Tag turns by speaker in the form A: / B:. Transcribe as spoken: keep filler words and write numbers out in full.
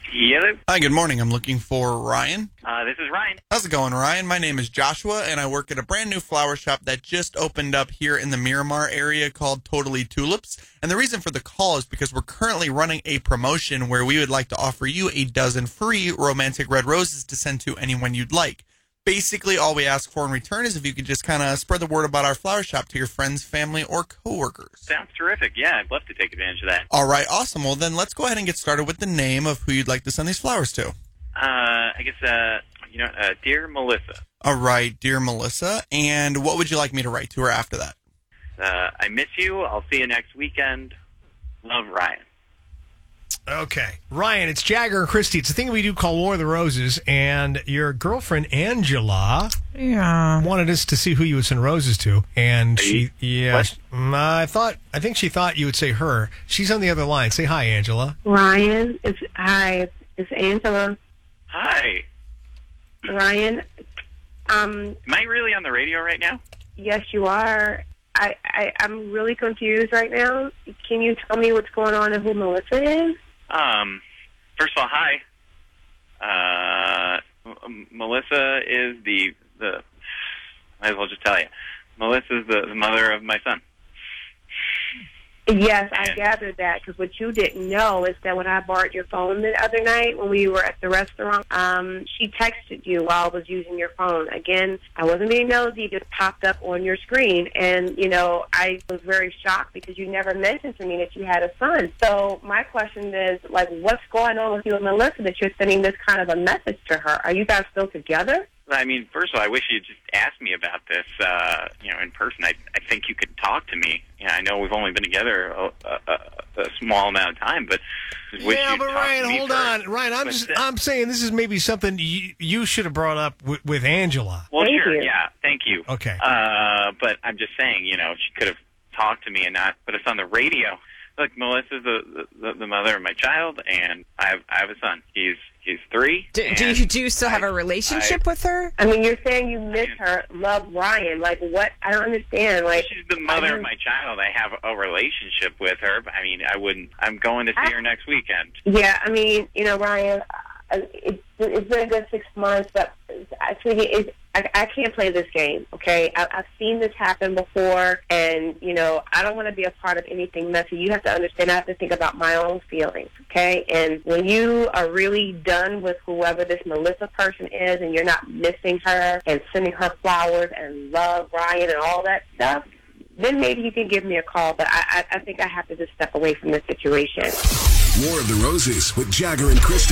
A: Hello.
B: Hi, good morning. I'm looking for Ryan.
A: Uh, this is Ryan.
B: How's it going, Ryan? My name is Joshua, and I work at a brand new flower shop that just opened up here in the Miramar area called Totally Tulips. And the reason for the call is because we're currently running a promotion where we would like to offer you a dozen free romantic red roses to send to anyone you'd like. Basically, all we ask for in return is if you could just kind of spread the word about our flower shop to your friends, family, or coworkers.
A: Sounds terrific. Yeah, I'd love to take advantage of that.
B: All right, awesome. Well, then let's go ahead and get started with the name of who you'd like to send these flowers to.
A: Uh, I guess, uh, you know, uh, dear Melissa.
B: All right, dear Melissa. And what would you like me to write to her after that?
A: Uh, I miss you. I'll see you next weekend. Love, Ryan.
C: Okay. Ryan, it's Jagger and Christy. It's a thing we do called War of the Roses, and your girlfriend, Angela,
D: yeah.
C: wanted us to see who you would send roses to, and
A: Are
C: she,
A: you,
C: yeah,
A: what?
C: mm, I thought, I think she thought you would say her. She's on the other line. Say hi, Angela.
E: Ryan, it's hi, it's Angela.
A: Hi.
E: Ryan, um,
A: Am I really on the radio right now?
E: yes, you are. I, I I'm really confused right now. Can you tell me what's going on and who Melissa is?
A: Um, first of all, hi. Uh, M- Melissa is the, the, might as well just tell you. Melissa is the, the mother of my son.
E: Yes, I
A: And-
E: gathered that, because what you didn't know is that when I borrowed your phone the other night when we were at the restaurant, um, she texted you while I was using your phone. Again, I wasn't being nosy, it just popped up on your screen. And, you know, I was very shocked because you never mentioned to me that you had a son. So my question is, like, what's going on with you and Melissa that you're sending this kind of a message to her? Are you guys still together?
A: I mean, first of all, I wish you'd just asked me about this, uh, you know, in person. I, I think you could talk to me. You know, I know we've only been together a, a, a, a small amount of time, but I wish
C: Yeah,
A: you'd
C: but
A: talk
C: Ryan,
A: to me
C: hold
A: first.
C: on, Ryan. I'm
A: But,
C: just,
A: uh,
C: I'm saying this is maybe something you, you should have brought up with, with Angela.
A: Well,
E: Thank
A: sure,
E: you.
A: yeah, thank you.
C: Okay.
A: Uh, but I'm just saying, you know, she could have talked to me and not put us on the radio. Look, Melissa's the, the the mother of my child, and I have I have a son. He's he's three.
D: Do, do
A: and
D: you do you still have
A: I-
D: a relationship
A: I-
D: with her?
E: I mean, you're saying you miss her, love Ryan. Like, what? I don't understand. Like,
A: She's the mother
E: I
A: of
E: mean-
A: my child. I have a relationship with her. But I mean, I wouldn't. I'm going to see her next weekend.
E: Yeah, I mean, you know, Ryan, uh, it's it's been a good six months, but I think it's, I, I can't play this game, okay? I, I've seen this happen before, and, you know, I don't want to be a part of anything messy. You have to understand I have to think about my own feelings, okay? And when you are really done with whoever this Melissa person is and you're not missing her and sending her flowers and love Ryan and all that stuff, then maybe you can give me a call, but I, I, I think I have to just step away from this situation.
F: War of the Roses with Jagger and Christy.